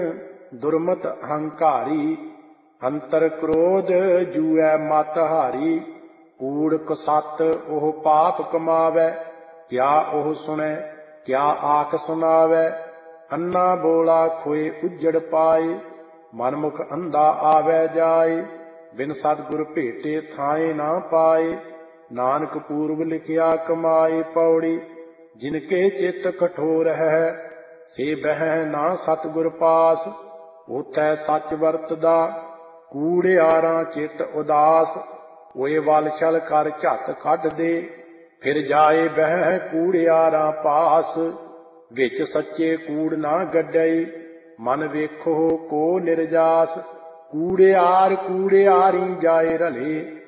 ਦੁਰਮਤ ਅਹੰਕਾਰੀ। ਅੰਤਰ ਕ੍ਰੋਧ ਜੂਐ ਮਤ ਹਾਰੀ। ਕੂੜ ਕਸੱਤ ਉਹ ਪਾਪ ਕਮਾਵੈ। ਕਿਆ ਉਹ ਸੁਣੈ ਕਿਆ ਆਖ ਸੁਣਾਵੈ। ਅੰਨਾ ਬੋਲਾ ਖੋਏ ਉੱਜੜ ਪਾਏ। ਮਨਮੁਖ ਅੰਧਾ ਆਵੈ ਜਾਏ। ਬਿਨ ਸਤਿਗੁਰ ਭੇਟੇ ਥਾਏ ਨਾ ਪਾਏ। ਨਾਨਕ ਪੂਰਬ ਲਿਖਿਆ ਕਮਾਏ। ਪੌੜੀ ਜਿਨਕੇ ਚਿੱਤ ਕਠੋਰ ਹੈ ਸੇ ਬਹਿ ਨਾ ਸਤਿਗੁਰ ਪਾਸ। ਓਥੈ ਸੱਚ ਵਰਤਦਾ ਕੂੜਿਆਰਾਂ ਚਿੱਤ ਉਦਾਸ। ਓਏ ਵਲ ਛਲ ਕਰ ਝੱਟ ਕੱਢ ਦੇ ਫਿਰ ਜਾਏ ਬਹਿ ਕੂੜਿਆਰਾਂ ਪਾਸ। ਵਿੱਚ ਸੱਚੇ ਕੂੜ ਨਾ ਗੱਡਈ ਮਨ ਵੇਖੋ ਕੋ ਨਿਰਜਾਸ। ਕੂੜਿਆਰ ਕੂੜਿਆਰੀ ਜਾਏ ਰਲੇ